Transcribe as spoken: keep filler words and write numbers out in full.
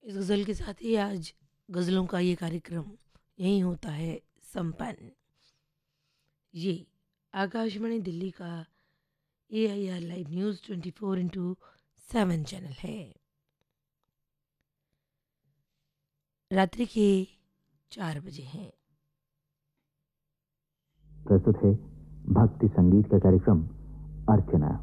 इस गज़ल के साथ ही आज गज़लों का ये कार्यक्रम यहीं होता है संपन्न। ये आकाशवाणी दिल्ली का ए I R live news twenty four into seven channel है। रात्रि के चार बजे हैं। प्रस्तुत है भक्ति संगीत का कार्यक्रम अर्चना।